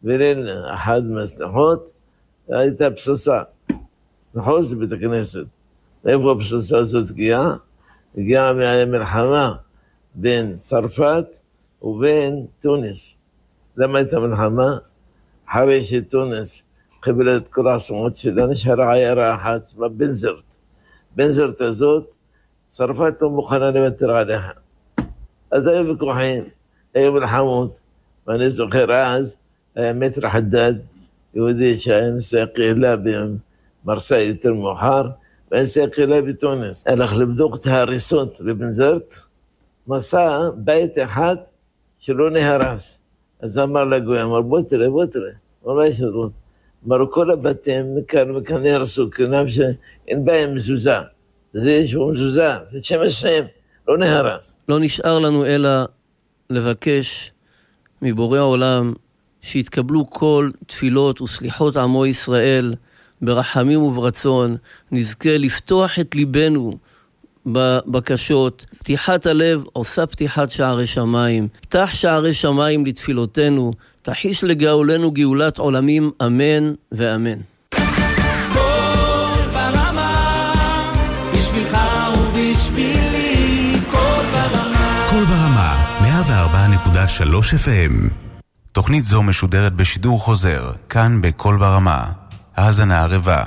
וליל אחד מהסליחות הייתה פססה. מחוץ לבית הכנסת. איפה הפססה הזאת הגיעה? הגיעה מהמלחמה בין צרפת ובין תוניס. למה הייתה מלחמה? אחרי שתוניס קיבלה את כל העצמות שלה, נשארה עיירה אחת, בנזרט. בנזרט הזאת, צרפת לא מוכנה לוותר עליها. אז היו ויכוחים, היו מלחמות, ואני זוכר אז, היה מטר חדד, יהודי שהיה נשיא קהילה במרסיי יותר מאוחר, ונשיא קהילה בתוניס. הלך לבדוק את ההריסות בבנזרט, מצא בית אחד שלא נהרס. אז אמר לגוי, אמר בוא תראה, אולי שדרות. אמרו כל הבתים מכאן נהרסו, כנם שאין בהם מזוזה. זה שהוא מזוזה, זה שם השם, לא נהרס. לא נשאר לנו אלא לבקש מבורא העולם שיתקבלו כל תפילות וסליחות עמו ישראל ברחמים וברצון. נזכה לפתוח את ליבנו בבקשות. פתיחת הלב עושה פתיחת שערי שמיים. פתח שערי שמיים לתפילותינו, תחיש לגאולנו גאולת עולמים, אמן ואמן. קול ברמה, בשבילך ובשבילי, קול ברמה. קול ברמה, 104.3 FM. תוכנית זו משודרת בשידור חוזר, כאן בקול ברמה. האזנה ערבה.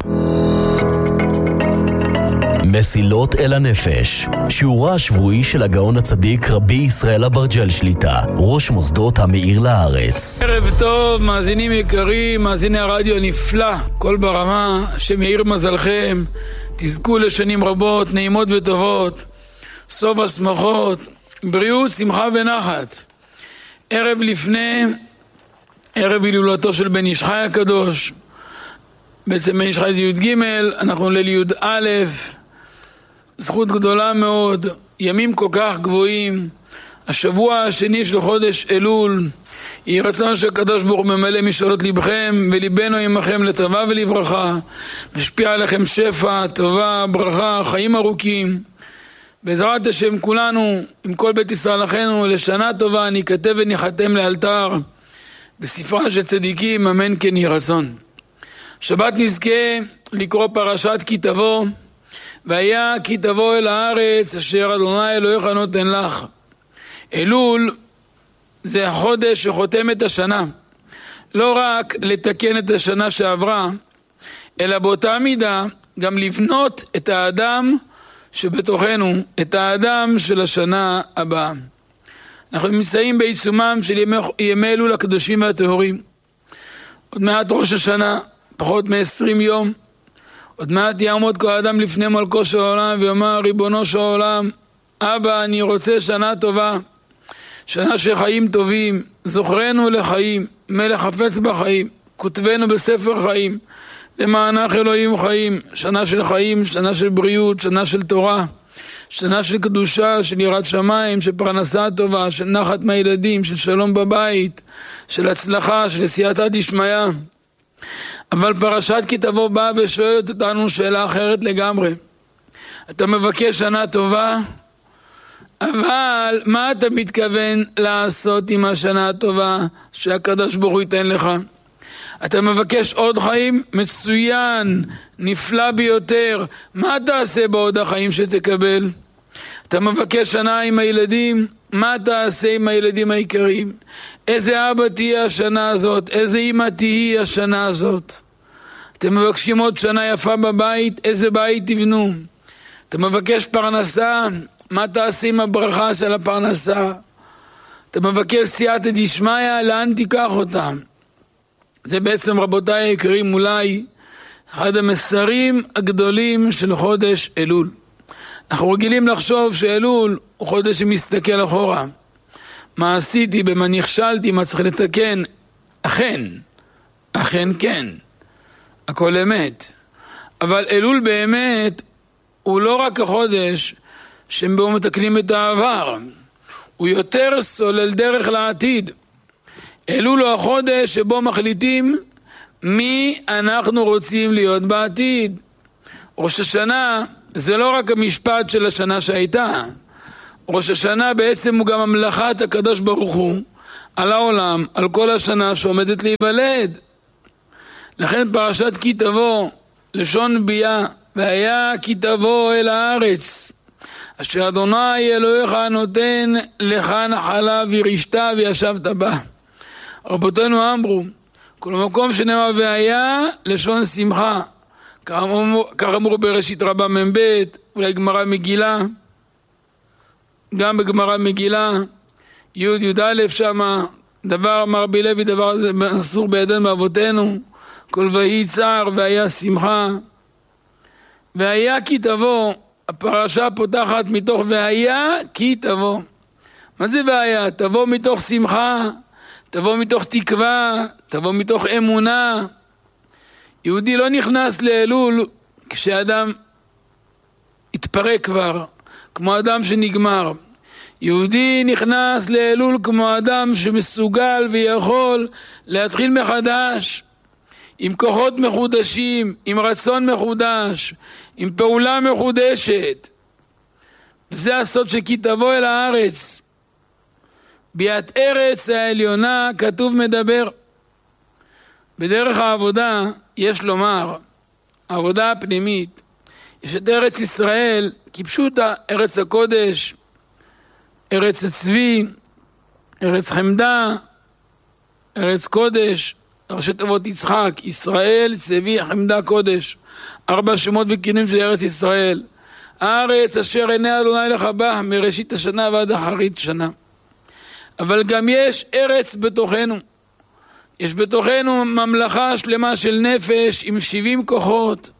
מסילות אל הנפש, שיעורה השבועי של הגאון הצדיק רבי ישראל אברג'ל שליטה, ראש מוסדות המאיר לארץ. ערב טוב, מאזינים יקרים, מאזיני הרדיו הנפלא, קול ברמה, שמאיר מזלכם, תזכו לשנים רבות, נעימות וטובות, סוף השמחות, בריאות, שמחה ונחת. ערב לפני, ערב הילולתו של בן איש חי הקדוש, בעצם בן איש חי זה י' ג', אנחנו ליל י' א', זכות גדולה מאוד, ימים כל כך גבוהים, השבוע השני של חודש אלול, יהי רצון שהקדוש ברוך הוא ממלא משאלות לבכם וליבנו עמכם לטובה ולברכה, ושפיע עליכם שפע, טובה, ברכה, חיים ארוכים. בעזרת השם כולנו, עם כל בית ישראל אחינו, לשנה טובה ניכתב וניחתם לאלתר בספרה של צדיקים, אמן כן יהי רצון. שבת נזכה לקרוא פרשת כי תבוא, והיה כי תבוא אל הארץ אשר אדוני אלוהיך נותן לך. אלול זה החודש שחותם את השנה, לא רק לתקן את השנה שעברה, אלא באותה מידה גם לבנות את האדם שבתוכנו, את האדם של השנה הבאה. אנחנו נמצאים בעיצומם של ימי אלול הקדושים והטהורים. עוד מעט ראש השנה, פחות מ-20 יום. עוד מעט יעמוד כל אדם לפני מלכו של העולם ויאמר, ריבונו של העולם, אבא, אני רוצה שנה טובה, שנה של חיים טובים, זוכרנו לחיים, מלך חפץ בחיים, כותבנו בספר חיים, למענך אלוהים חיים, שנה של חיים, שנה של בריאות, שנה של תורה, שנה של קדושה, של יראת שמיים, של פרנסה טובה, של נחת מהילדים, של שלום בבית, של הצלחה, של סייעתא דשמיא. אבל פרשת כי תבוא באה ושואלת אותנו שאלה אחרת לגמרי. אתה מבקש שנה טובה, אבל מה אתה מתכוון לעשות עם השנה הטובה שהקדוש ברוך הוא ייתן לך? אתה מבקש עוד חיים? מצוין, נפלא ביותר. מה תעשה בעוד החיים שתקבל? אתה מבקש שנה עם הילדים? מה תעשה עם הילדים העיקריים? איזה אבא תהיה השנה הזאת? איזה אמא תהיה השנה הזאת? אתם מבקשים עוד שנה יפה בבית? איזה בית תבנו? אתה מבקש פרנסה? מה תעשה עם הברכה של הפרנסה? אתה מבקש סייעתא דשמיא? לאן תיקח אותם? זה בעצם, רבותיי היקרים, אולי אחד המסרים הגדולים של חודש אלול. אנחנו רגילים לחשוב שאלול הוא חודש שמסתכל אחורה. מה עשיתי, במה נכשלתי, מה צריך לתקן? אכן כן, הכל אמת. אבל אלול באמת הוא לא רק החודש שבו מתקנים את העבר, הוא יותר סולל דרך לעתיד. אלול הוא החודש שבו מחליטים מי אנחנו רוצים להיות בעתיד. ראש השנה זה לא רק המשפט של השנה שהייתה. ראש השנה בעצם הוא גם המלאכת הקדוש ברוך הוא, על העולם, על כל השנה שעומדת להיוולד. לכן פרשת כי תבוא, לשון ביאה, והיה כי תבוא אל הארץ, אשר אדוני אלוהיך נותן לך נחלה וירשת וישבת בה. רבותינו אמרו, כל מקום שנאמר והיה, לשון שמחה. כך אמרו בראשית רבה מ"ב, אולי גמרא מגילה, גם בגמרא מגילה, י"א שמה, דבר אמר רבי לוי, דבר אסור בידינו מאבותינו, כל ויהי צער והיה שמחה. והיה כי תבוא, הפרשה פותחת מתוך והיה כי תבוא. מה זה והיה? תבוא מתוך שמחה, תבוא מתוך תקווה, תבוא מתוך אמונה. יהודי לא נכנס לאלול כשאדם התפרק כבר, כמו אדם שנגמר. יהודי נכנס לאלול כמו אדם שמסוגל ויכול להתחיל מחדש, עם כוחות מחודשים, עם רצון מחודש, עם פעולה מחודשת. וזה הסוד שכי תבוא אל הארץ. ביאת ארץ העליונה כתוב מדבר. בדרך העבודה יש לומר, העבודה הפנימית, יש את ארץ ישראל כפשוטה, ארץ הקודש, ארץ הצבי, ארץ חמדה, ארץ קודש, ראשי תיבות יצחק, ישראל, צבי, חמדה, קודש. 4 שמות וכינויים של ארץ ישראל. הארץ אשר עיני אדוני לך בה מראשית השנה ועד אחרית שנה. אבל גם יש ארץ בתוכנו. יש בתוכנו ממלכה שלמה של נפש עם 70 כוחות.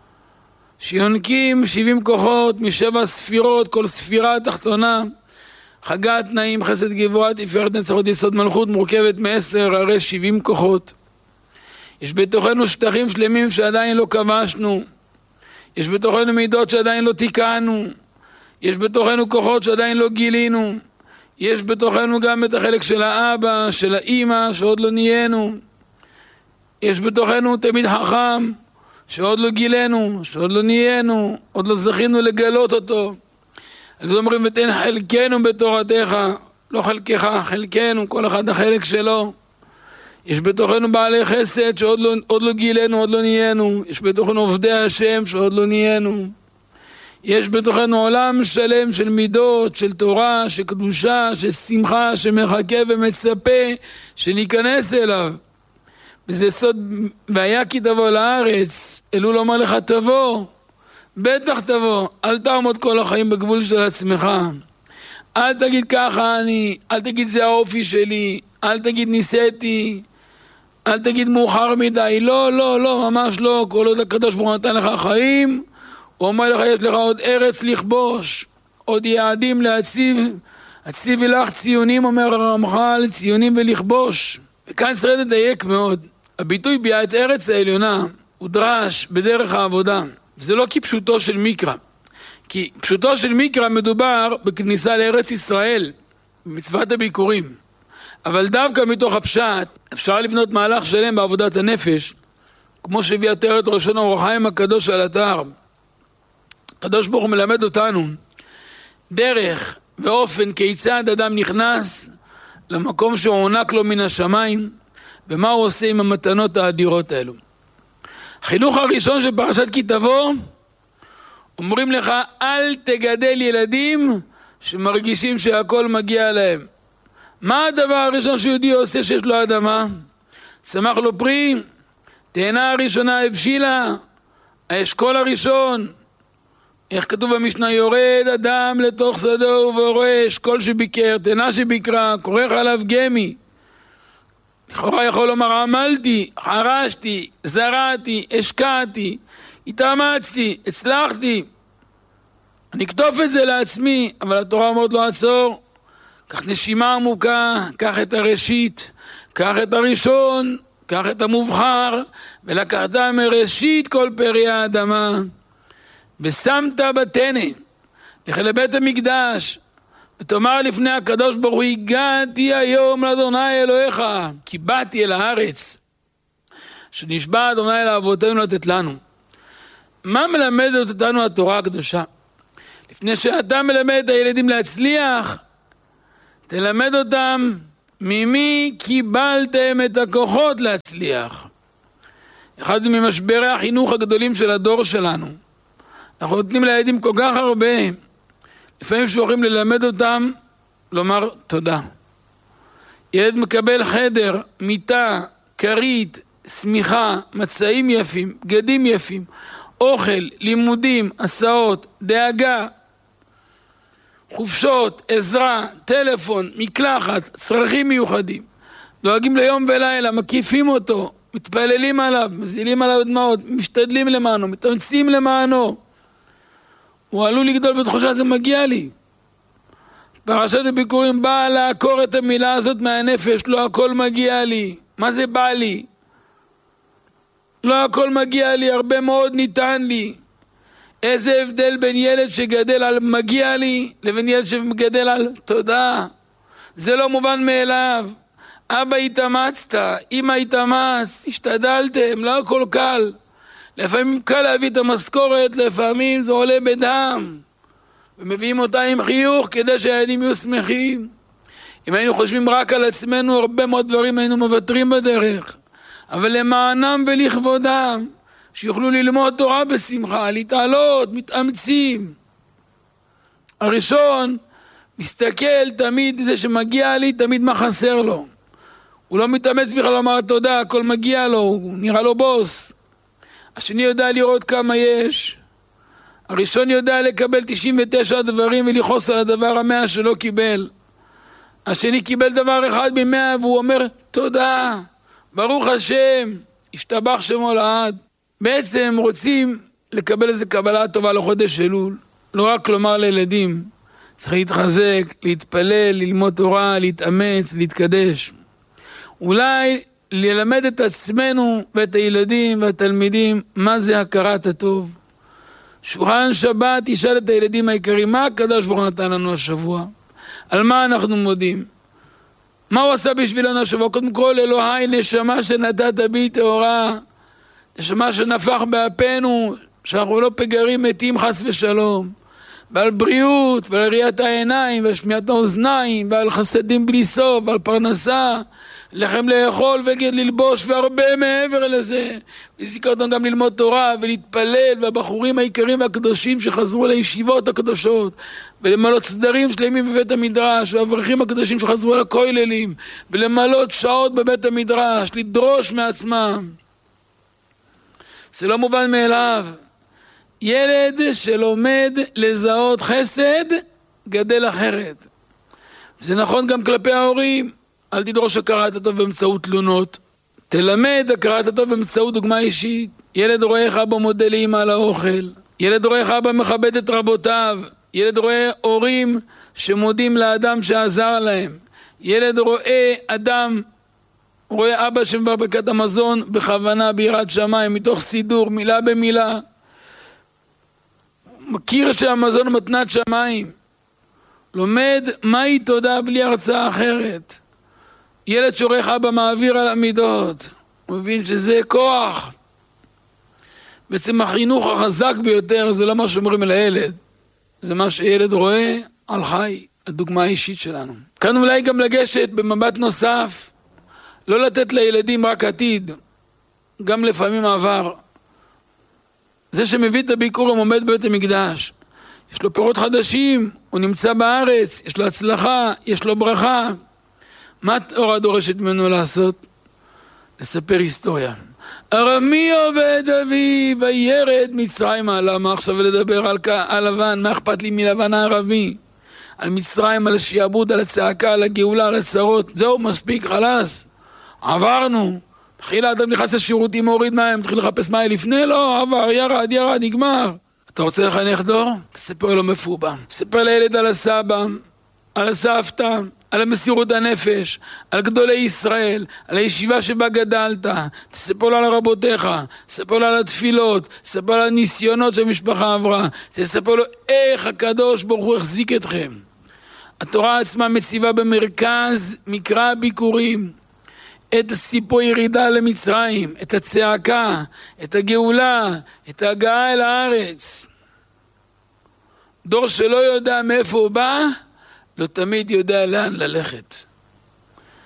שיונקים 70 כוחות מ7 ספירות, כל ספירה תחתונה. חגת, נעים, חסד, גבורה, תפארת, נצחות, יסוד, מלכות, מורכבת מ10, הרי 70 כוחות. יש בתוכנו שטחים שלמים שעדיין לא כבשנו. יש בתוכנו מידות שעדיין לא תיקנו. יש בתוכנו כוחות שעדיין לא גילינו. יש בתוכנו גם את החלק של האבא, של האמא, שעוד לא נהיינו. יש בתוכנו תמיד חכם, שעוד לא גילנו, שעוד לא נהיינו, עוד לא זכינו לגלות אותו. אז אומרים, ותן חלקנו בתורתך, לא חלקך, חלקנו, כל אחד החלק שלו. יש בתוכנו בעלי חסד שעוד לא גילנו, עוד לא נהיינו. יש בתוכנו עובדי השם שעוד לא נהיינו. יש בתוכנו עולם שלם של מידות, של תורה, של קדושה, של שמחה, שמחכה ומצפה שניכנס אליו. וזה סוד, והיה כי תבוא לארץ, אלול אומר לך תבוא, בטח תבוא, אל תעמוד כל החיים בגבול של עצמך. אל תגיד ככה אני, אל תגיד זה האופי שלי, אל תגיד ניסיתי, אל תגיד מאוחר מדי, לא, לא, לא, ממש לא. כל עוד הקדוש ברוך הוא נתן לך חיים, הוא אומר לך יש לך עוד ארץ לכבוש, עוד יעדים להציב, הציבי לך ציונים, אומר הרמח"ל, ציונים ולכבוש. וכאן צריך לדייק מאוד, הביטוי ביאת ארץ העליונה הוא דרש בדרך העבודה, וזה לא כפשוטו של מקרא, כי פשוטו של מקרא מדובר בכניסה לארץ ישראל, במצוות הביקורים. אבל דווקא מתוך הפשט אפשר לבנות מהלך שלם בעבודת הנפש, כמו שהביא עטרת ראשון אור החיים הקדוש על אתר. הקדוש ברוך הוא מלמד אותנו דרך ואופן כיצד אדם נכנס למקום שהוענק לו מן השמיים, ומה הוא עושה עם המתנות האדירות האלו. החינוך הראשון של פרשת כי תבוא, אומרים לך אל תגדל ילדים שמרגישים שהכל מגיע להם. מה הדבר הראשון שיהודי עושה שיש לו אדמה? צמח לו פרי, תאנה הראשונה הבשילה, האשכול הראשון. איך כתוב במשנה, יורד אדם לתוך שדו ורואה אשכול שביקר, תאנה שביקרה, כורך עליו גמי. לכאורה יכול לומר עמלתי, חרשתי, זרעתי, השקעתי, התאמצתי, הצלחתי. אני אכתוב את זה לעצמי, אבל התורה אומרת לו עצור. קח נשימה עמוקה, קח את הראשית, קח את הראשון, קח את המובחר, ולקחת מראשית כל פרי האדמה, ושמת בתנה, לך לבית המקדש, ותאמר לפני הקדוש ברוך הוא, הגעתי היום לאדוני אלוהיך, כי באתי אל הארץ, שנשבע אדוני לאבותינו לתת לנו. מה מלמדת אותנו התורה הקדושה? לפני שאתה מלמד את הילדים להצליח, תלמד אותם ממי קיבלתם את הכוחות להצליח? אחד ממשברי החינוך הגדולים של הדור שלנו. אנחנו נותנים לילדים כל כך הרבה. לפעמים שוכרים ללמד אותם לומר תודה. ילד מקבל חדר, מיטה, כרית, סמיכה, מצעים יפים, בגדים יפים, אוכל, לימודים, הסעות, דאגה, חופשות, עזרה, טלפון, מקלחת, צרכים מיוחדים. דואגים ליום ולילה, מקיפים אותו, מתפללים עליו, מזילים עליו דמעות, משתדלים למענו, מתאמצים למענו. הוא עלול לגדול בתחושה, זה מגיע לי. פרשת הביקורים באה לעקור את המילה הזאת מהנפש, לא הכל מגיע לי. מה זה בא לי? לא הכל מגיע לי, הרבה מאוד ניתן לי. איזה הבדל בין ילד שגדל על מגיע לי לבין ילד שגדל על תודה. זה לא מובן מאליו. אבא התאמצת, אמא התאמצת, השתדלתם, לא הכל קל. לפעמים קל להביא את המשכורת, לפעמים זה עולה בדם. ומביאים אותה עם חיוך כדי שהילדים יהיו שמחים. אם היינו חושבים רק על עצמנו, הרבה מאוד דברים היינו מוותרים בדרך. אבל למענם ולכבודם, שיוכלו ללמוד תורה בשמחה, להתעלות, מתאמצים. הראשון מסתכל תמיד, זה שמגיע לי, תמיד מה חסר לו. הוא לא מתאמץ בכלל לומר תודה, הכל מגיע לו, הוא נראה לו בוס. השני יודע לראות כמה יש. הראשון יודע לקבל 99 דברים ולחוס על הדבר 100 שלא קיבל. השני קיבל דבר אחד מ100 והוא אומר תודה, ברוך השם, השתבח שמו לעד. בעצם רוצים לקבל איזה קבלה טובה לחודש אלול. לא רק לומר לילדים, צריך להתחזק, להתפלל, ללמוד תורה, להתאמץ, להתקדש. אולי ללמד את עצמנו ואת הילדים והתלמידים מה זה הכרת הטוב. שולחן שבת תשאל את הילדים העיקרים, מה הקדוש ברוך הוא נתן לנו השבוע? על מה אנחנו מודים? מה הוא עשה בשבילנו השבוע? קודם כל, אלוהי, נשמה שנתת בי טהורה, נשמה שנפח באפינו, שאנחנו לא פגרים מתים חס ושלום, ועל בריאות, ועל ראיית העיניים, ועל שמיעת האוזניים, ועל חסדים בלי סוף, ועל פרנסה, לחם לאכול וגד ללבוש, והרבה מעבר לזה. והזיכה אותם גם ללמוד תורה ולהתפלל, והבחורים העיקרים והקדושים שחזרו לישיבות הקדושות, ולמלות סדרים שלמים בבית המדרש, והאברכים הקדושים שחזרו לכוללים, ולמלות שעות בבית המדרש, לדרוש מעצמם. זה לא מובן מאליו. ילד שלומד לזהות חסד, גדל אחרת. זה נכון גם כלפי ההורים. אל תדרוש הכרת הטוב באמצעות תלונות. תלמד הכרת הטוב באמצעות דוגמה אישית. ילד רואה איך אבא מודה לאמא על האוכל. ילד רואה איך אבא מכבד את רבותיו. ילד רואה הורים שמודים לאדם שעזר להם. ילד רואה אבא שמברכת המזון בכוונה ביראת שמיים, מתוך סידור, מילה במילה. מכיר שהמזון מתנת שמיים. לומד מהי תודה בלי הרצאה אחרת. ילד שעורך אבא מעביר על המידות. הוא מבין שזה כוח. בעצם החינוך החזק ביותר זה לא מה שאומרים על הילד. זה מה שילד רואה על חי, הדוגמה האישית שלנו. כאן אולי גם לגשת במבט נוסף, לא לתת לילדים רק עתיד, גם לפעמים עבר. זה שמביא את הביקור עומד בבית המקדש. יש לו פירות חדשים, הוא נמצא בארץ, יש לו הצלחה, יש לו ברכה. מה התורה דורשת ממנו לעשות? לספר היסטוריה. ארמי עובד אבי וירד מצרימה. למה עכשיו לדבר על לבן? מה אכפת לי מלבן הערבי? על מצרים, על השיעבוד, על הצעקה, על הגאולה, על הצרות. זהו, מספיק, חלס. עברנו. תחילה אדם נכנס לשירותים, הוריד מים, תחיל לחפש מים לפני, לא, עבר, ירד, נגמר. אתה רוצה לחנך דור? תספר לו מפובה. תספר לילד על הסבא, על הסבתא, על המסירות הנפש, על גדולי ישראל, על הישיבה שבה גדלת. תספר לו על רבותיך, תספר לו על התפילות, תספר לו על הניסיונות שהמשפחה עברה, תספר לו איך הקדוש ברוך הוא החזיק אתכם. התורה עצמה מציבה במרכז מקרא הביקורים את סיפור ירידה למצרים, את הצעקה, את הגאולה, את ההגעה אל הארץ. דור שלא יודע מאיפה הוא בא, לא תמיד יודע לאן ללכת.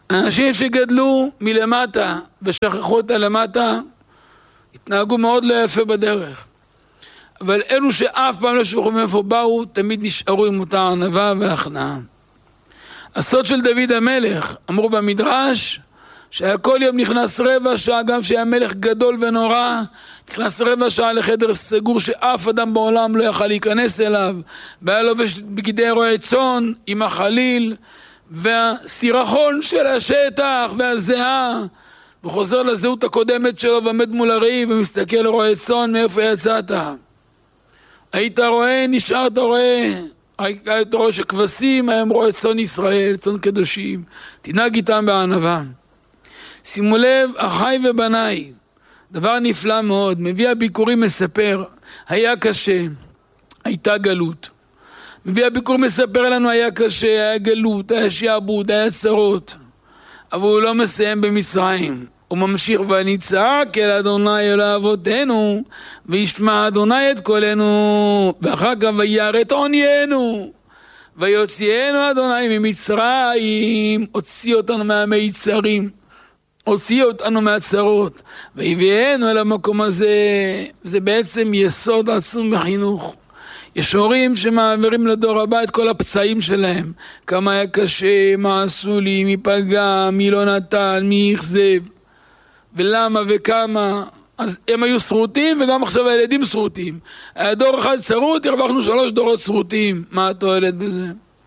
אנשים שגדלו מלמטה ושכחו את הלמטה, התנהגו מאוד לא יפה בדרך. אבל אלו שאף פעם לא שכחו מאיפה באו, תמיד נשארו עם אותה ענווה והכנעה. הסוד של דוד המלך, אמרו במדרש, שהיה כל יום נכנס רבע שעה, גם שהיה מלך גדול ונורא, נכנס רבע שעה לחדר סגור שאף אדם בעולם לא יכל להיכנס אליו, והיה לובש בגדי רועה צאן עם החליל, והסירחון של השטח והזהה, וחוזר לזהות הקודמת שלו ועמד מול הראי ומסתכל לרועה צאן, מאיפה יצאת? היית רועה, נשארת רועה. היית רועה שכבשים, היום רועה צאן ישראל, צאן קדושים, תנהג איתם בענווה. שימו לב, אחי ובניי, דבר נפלא מאוד, מביא הביקורים מספר, היה קשה, הייתה גלות. מביא הביקורים מספר לנו, היה קשה, היה גלות, היה שעבוד, היה צרות. אבל הוא לא מסיים במצרים. הוא ממשיך, ואני צעק אל אדוני אל אבותינו, וישמע אדוני את קולנו, ואחר כך וירא את עוניינו, ויוציאנו אדוני ממצרים, הוציא אותנו מהמיצרים, הוציא אותנו מהצרות, והביאנו אל המקום הזה. זה בעצם יסוד עצום בחינוך. יש הורים שמעבירים לדור הבא את כל הפצעים שלהם, כמה היה קשה, מה עשו לי, מי פגע, מי לא נתן, מי יחזב, ולמה וכמה. אז הם היו שרוטים, וגם עכשיו הילדים שרוטים. היה דור אחד שרוט, הרווחנו 3 דורות שרוטים. מה התועלת בזה?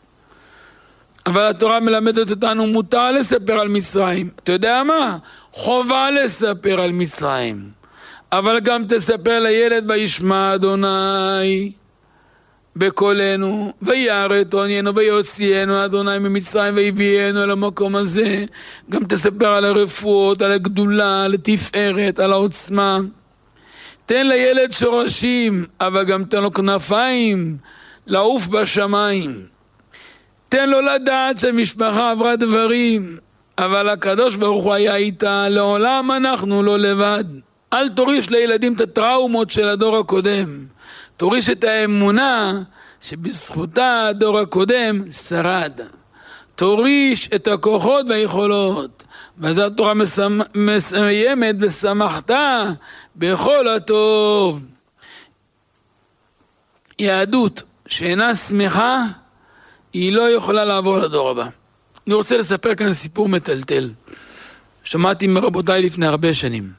אבל התורה מלמדת אותנו, מותר לספר על מצרים. אתה יודע מה? חובה לספר על מצרים. אבל גם תספר לילד, וישמע אדוני בקולנו, וירא את עוניינו, ויוציאנו אדוני ממצרים, ויביאנו אל המקום הזה. גם תספר על הרפואות, על הגדולה, על התפארת, על העוצמה. תן לילד שורשים, אבל גם תן לו כנפיים, לעוף בשמיים. תן לו לדעת שהמשפחה עברה דברים, אבל הקדוש ברוך הוא היה איתה, לעולם אנחנו לא לבד. אל תוריש לילדים את הטראומות של הדור הקודם. תוריש את האמונה שבזכותה הדור הקודם שרד. תוריש את הכוחות והיכולות. ואז התורה מסיימת, ושמחת בכל הטוב. יהדות שאינה שמחה, היא לא יכולה לעבור לדור הבא. אני רוצה לספר כאן סיפור מטלטל. שמעתי מרבותיי לפני הרבה שנים.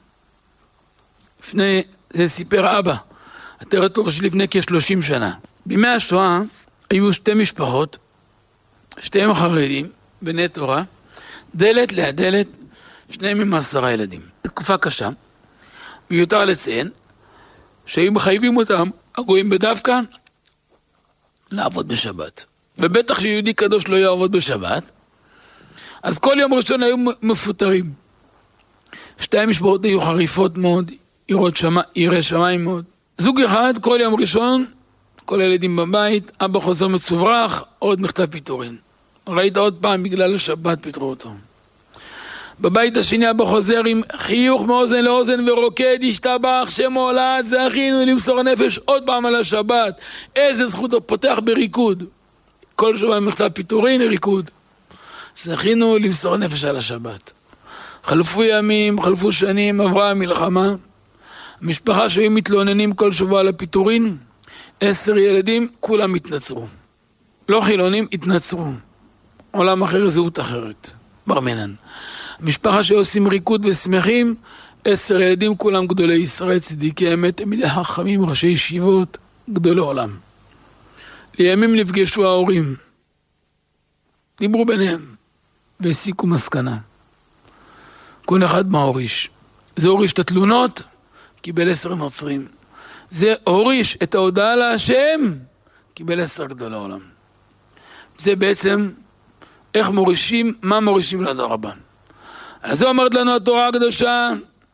זה סיפר אבא. התרתור שלפני כ-30 שנה. בימי השואה היו 2 משפחות, 2 חרדים, בני תורה, דלת ליד דלת, 2 עם 10 ילדים. תקופה קשה, מיותר לציין, שהיו מחייבים אותם, הגויים בדווקא, לעבוד בשבת. ובטח שיהודי קדוש לא יעבוד בשבת, אז כל יום ראשון היו מפוטרים. 2 משפחות היו חריפות מאוד, יראי שמיים מאוד. זוג אחד, כל יום ראשון, כל הילדים בבית, אבא חוזר מצוברח, עוד מכתב פיטורין. ראית עוד פעם, בגלל השבת פיטרו אותו. בבית השני אבא חוזר עם חיוך מאוזן לאוזן ורוקד, השתבח, שם הולד, זכינו למסור נפש עוד פעם על השבת. איזה זכות, הוא פותח בריקוד. כל שבוע מכתב פיטורין, ריקוד. זכינו למסור נפש על השבת. חלפו ימים, חלפו שנים, עברה המלחמה. המשפחה שהיו מתלוננים כל שבוע על הפיטורין, 10 ילדים, כולם התנצרו. לא חילונים, התנצרו. עולם אחר, זהות אחרת. בר מינן. המשפחה שעושים ריקוד ושמחים, 10 ילדים, כולם גדולי ישראל, צדיקי אמת, תלמידי חכמים, ראשי ישיבות, גדולי עולם. לימים נפגשו ההורים. דיברו ביניהם, והסיקו מסקנה. כל אחד מה הוריש. זה הוריש את התלונות, קיבל 10 נוצרים. זה הוריש את ההודעה להשם, קיבל 10 גדולי עולם. זה בעצם איך מורישים, מה מורישים לדור הבא. אז זה אומרת לנו התורה הקדושה,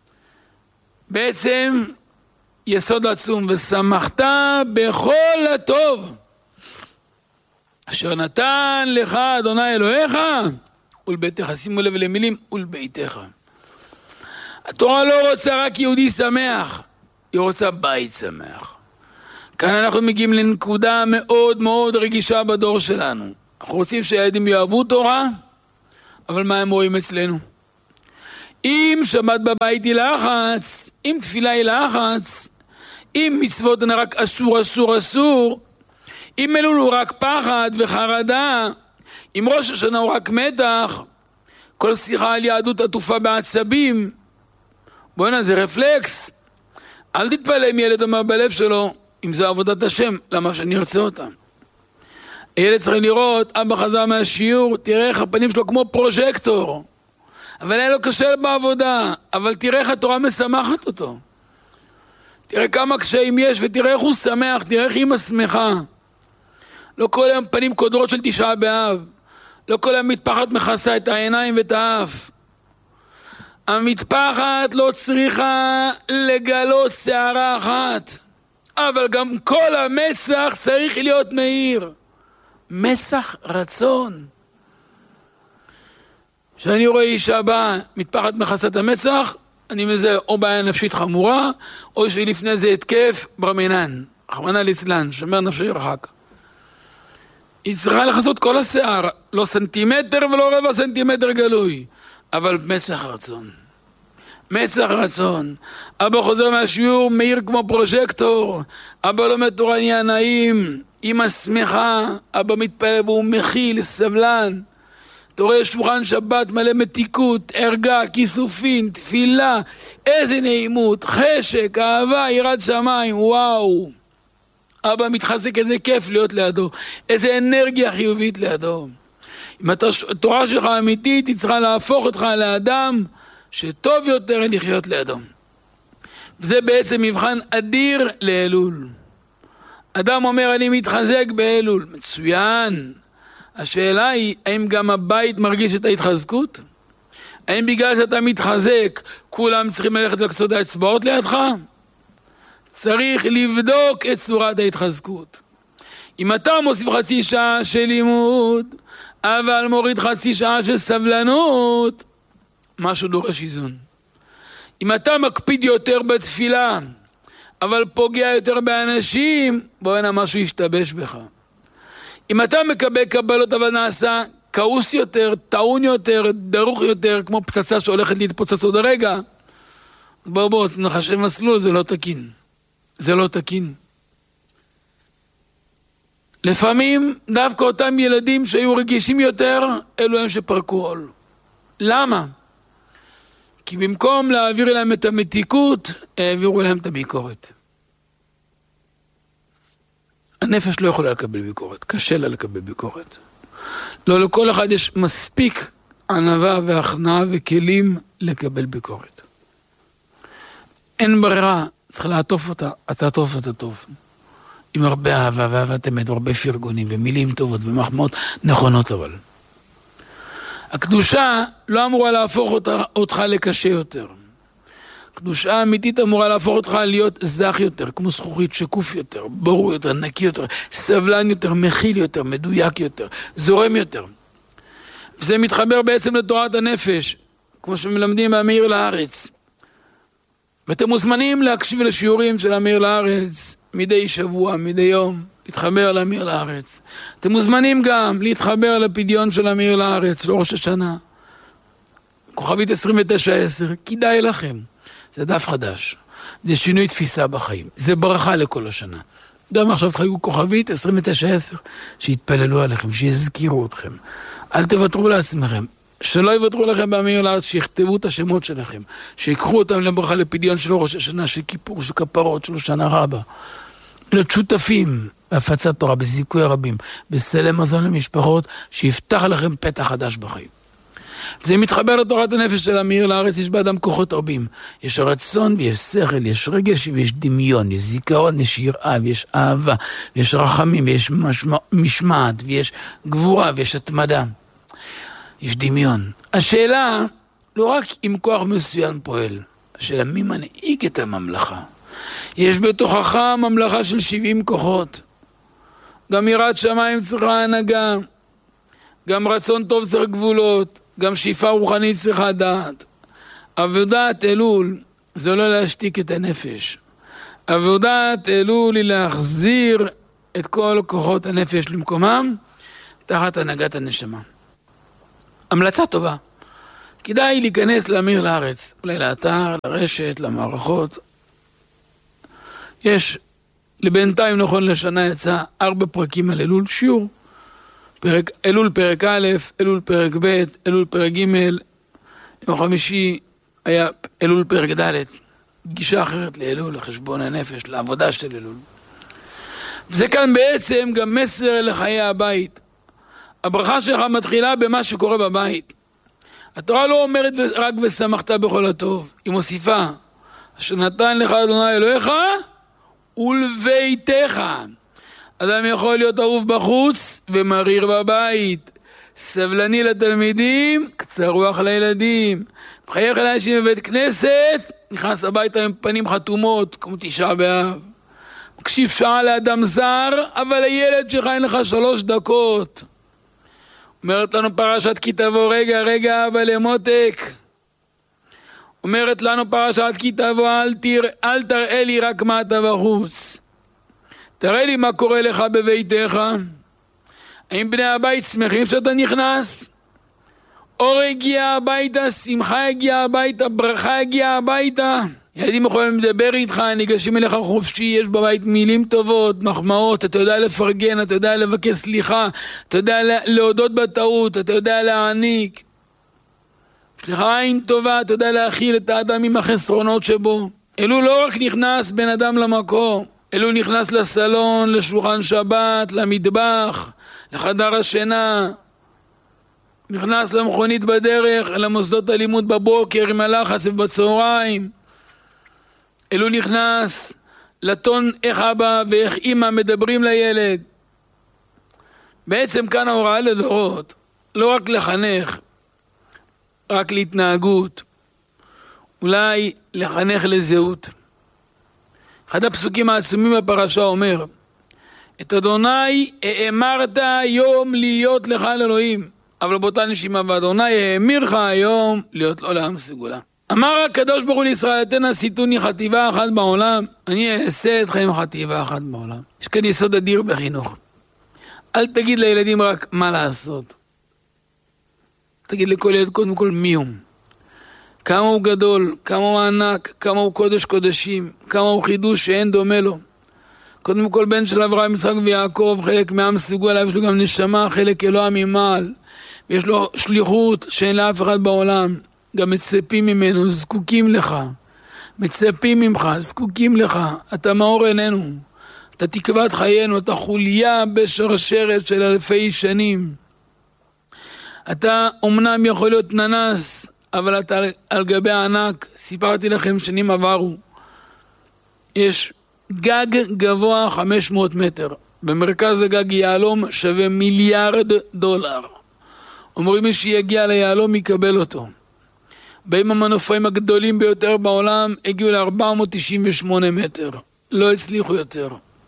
בעצם יסוד עצום, ושמחת בכל הטוב אשר נתן לך אדוני אלוהיך ולביתך. שימו לב למילים, ולביתך. התורה לא רוצה רק יהודי שמח, היא רוצה בית שמח. כאן אנחנו מגיעים לנקודה מאוד מאוד רגישה בדור שלנו. אנחנו רוצים שהילדים יאהבו תורה, אבל מה הם רואים אצלנו? אם שבת בבית היא לחץ, אם תפילה היא לחץ, אם מצוות הן רק אסור, אסור, אסור, אם אלול הוא רק פחד וחרדה, אם ראש השנה הוא רק מתח, כל שיחה על יהדות עטופה בעצבים, בוא'נה, זה רפלקס. אל תתפלא אם ילד אומר בלב שלו, אם זה עבודת השם, למה שאני ארצה אותה? הילד צריך לראות, אבא חזר מהשיעור, תראה איך הפנים שלו כמו פרוז'קטור. אבל היה לו קשה בעבודה, אבל תראה איך התורה משמחת אותו. תראה כמה קשיים יש, ותראה איך הוא שמח, תראה איך אמא שמחה. לא כל היום פנים קודרות של 9 באב. לא כל היום מטפחת מכסה את העיניים ואת האף. המטפחת לא צריכה לגלות שערה אחת, אבל גם כל המצח צריך להיות מאיר. מצח רצון. כשאני רואה אישה באה, מטפחת מכסה את המצח, אני מזהה או בעיה נפשית חמורה, או שלפני זה התקף ברמינן, רחמנא ליצלן, שומר נפשי רחק. היא צריכה לחסות כל השיער, לא סנטימטר ולא רבע סנטימטר גלוי, אבל מצח רצון. מצח רצון. אבא חוזר מהשיעור, מאיר כמו פרוז'קטור, אבא לומד תורה נהיה נעים, אמא שמחה, אבא מתפלל והוא מכיל, סבלן. אתה רואה שולחן שבת מלא מתיקות, ערגה, כיסופין, תפילה, איזה נעימות, חשק, אהבה, יראת שמיים, וואו. אבא מתחזק, איזה כיף להיות לידו, איזה אנרגיה חיובית לידו. אם התורה שלך אמיתית, היא צריכה להפוך אותך לאדם שטוב יותר לחיות לידו. זה בעצם מבחן אדיר לאלול. אדם אומר, אני מתחזק באלול. מצוין. השאלה היא, האם גם הבית מרגיש את ההתחזקות? האם בגלל שאתה מתחזק, כולם צריכים ללכת לקצות האצבעות לידך? צריך לבדוק את צורת ההתחזקות. אם אתה מוסיף חצי שעה של לימוד, אבל מוריד חצי שעה של סבלנות, משהו דורש איזון. אם אתה מקפיד יותר בתפילה, אבל פוגע יותר באנשים, בואנה משהו ישתבש בך. אם אתה מקבל קבלות אבל נעשה כעוס יותר, טעון יותר, דרוך יותר, כמו פצצה שהולכת להתפוצץ עוד הרגע, בוא, נחשב מסלול, זה לא תקין. זה לא תקין. לפעמים דווקא אותם ילדים שהיו רגישים יותר, אלו הם שפרקו עול. למה? כי במקום להעביר להם את המתיקות, העבירו להם את הביקורת. הנפש לא יכולה לקבל ביקורת, קשה לה לקבל ביקורת. לא לכל אחד יש מספיק ענווה והכנעה וכלים לקבל ביקורת. אין ברירה, צריך לעטוף אותה, אתה עטוף אותה טוב. עם הרבה אהבה ואהבת אמת, והרבה פרגונים ומילים טובות ומחמאות נכונות אבל. הקדושה לא אמורה להפוך אותך לקשה יותר. קדושה אמיתית אמורה להפוך אותך להיות זך יותר, כמו זכוכית, שקוף יותר, ברור יותר, נקי יותר, סבלן יותר, מכיל יותר, מדויק יותר, זורם יותר. וזה מתחבר בעצם לתורת הנפש, כמו שמלמדים במאיר לארץ. ואתם מוזמנים להקשיב לשיעורים של המאיר לארץ מדי שבוע, מדי יום, להתחבר למאיר לארץ. אתם מוזמנים גם להתחבר לפדיון של המאיר לארץ, של ראש השנה. כוכבית 2910, כדאי לכם. זה דף חדש. זה שינוי תפיסה בחיים. זה ברכה לכל השנה. גם עכשיו תחייגו כוכבית 2910, שיתפללו עליכם, שיזכירו אתכם. אל תוותרו לעצמכם. שלא יוותרו לכם במאיר לארץ, שיכתבו את השמות שלכם. שיקחו אותם לברכה לפדיון של ראש השנה, של כיפור, של כפרות, של שנה רבה. להיות שותפים בהפצת תורה, בזיכוי הרבים, בסלם מזון למשפחות, שיפתח לכם פתח חדש בחיים. זה מתחבר לתורת הנפש של המאיר לארץ, יש באדם כוחות רבים. יש רצון ויש שכל, יש רגש ויש דמיון, יש זיכרון, יש יראה ויש אהבה, ויש רחמים ויש משמעת, ויש גבורה ויש התמדה. יש דמיון. השאלה, לא רק אם כוח מסוים פועל, השאלה מי מנהיג את הממלכה. יש בתוכך ממלכה של 70 כוחות. גם יראת שמיים צריכה הנהגה, גם רצון טוב צריך גבולות, גם שאיפה רוחנית צריכה דעת. עבודת אלול זה לא להשתיק את הנפש. עבודת אלול היא להחזיר את כל כוחות הנפש למקומם, תחת הנהגת הנשמה. המלצה טובה. כדאי להיכנס להמיר לארץ, אולי לאתר, לרשת, למערכות. יש, לבינתיים נכון לשנה יצא 4 פרקים על אלול, שיעור. אלול פרק א', אלול פרק ב', אלול פרק ג', יום חמישי היה אלול פרק ד', גישה אחרת לאלול, לחשבון הנפש, לעבודה של אלול. זה כאן בעצם גם מסר לחיי הבית. הברכה שלך מתחילה במה שקורה בבית. התורה לא אומרת רק ושמחת בכל הטוב, היא מוסיפה, אשר נתן לך אדוני אלוהיך ולביתך. אדם יכול להיות אהוב בחוץ ומריר בבית, סבלני לתלמידים, קצר רוח לילדים, מחייך לאנשים בבית כנסת, נכנס הביתה עם פנים חתומות כמו 9 באב, מקשיב שעה לאדם זר, אבל הילד שלך אין לך 3 דקות. אומרת לנו פרשת כי תבוא, רגע אבא למותק. אומרת לנו פרשת כי תבוא, אל תראה לי רק מה אתה בחוץ, תראה לי מה קורה לך בביתך. האם בני הבית שמחים שאתה נכנס? אור הגיע הביתה, שמחה הגיעה הביתה, ברכה הגיעה הביתה. ילדים יכולים לדבר איתך, ניגשים אליך חופשי, יש בבית מילים טובות, מחמאות, אתה יודע לפרגן, אתה יודע לבקש סליחה, אתה יודע להודות בטעות, אתה יודע להעניק. יש לך עין טובה, אתה יודע להכיל את האדם עם החסרונות שבו. אלו לא רק נכנס בן אדם למקום, אלו נכנס לסלון, לשולחן שבת, למטבח, לחדר השינה, נכנס למכונית בדרך, למוסדות הלימוד בבוקר עם הלחץ ובצהריים. אלו נכנס לטון איך אבא ואיך אמא מדברים לילד. בעצם כאן ההוראה לדורות, לא רק לחנך, רק להתנהגות, אולי לחנך לזהות. אחד הפסוקים העצומים בפרשה אומר, את אדוני האמרת היום להיות לך לאלוהים, אבל באותה נשימה ואדוני האמירך היום להיות לו לעם סגולה. אמר הקדוש ברוך הוא לישראל, אתן עשיתוני חטיבה אחת בעולם, אני אעשה אתכם חטיבה אחת בעולם. יש כאן יסוד אדיר בחינוך. אל תגיד לילדים רק מה לעשות. תגיד לכל ילד קודם כל מי הוא. כמה הוא גדול, כמה הוא ענק, כמה הוא קודש קודשים, כמה הוא חידוש שאין דומה לו. קודם כל בן של אברהם, יצחק ויעקב, חלק מעם סגולה, יש לו גם נשמה, חלק אלוה ממעל. ויש לו שליחות שאין לאף אחד בעולם. גם מצפים ממנו, זקוקים לך. מצפים ממך, זקוקים לך. אתה מאור עינינו. אתה תקוות חיינו, אתה חוליה בשרשרת של 1000 שנים. אתה אומנם יכול להיות ננס, אבל אתה על גבי הענק. סיפרתי לכם שנים עברו. יש גג גבוה 500 מטר. במרכז הגג יעלום שווה $1 מיליארד. אומרים מי שיגיע ליעלום יקבל אותו. בהם המנופאים הגדולים ביותר בעולם הגיעו ל-498 מטר. לא הצליחו יותר.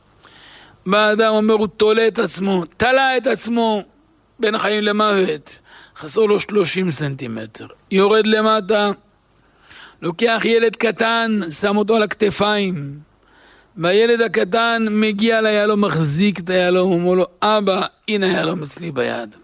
באדם אומר הוא תולה את עצמו, תלה את עצמו בין החיים למוות. חסר לו 30 סנטימטר. יורד למטה, לוקח ילד קטן, שם אותו על הכתפיים. והילד הקטן מגיע ליעלום, מחזיק את היעלום, אומר לו, אבא, הנה היעלום אצלי ביד.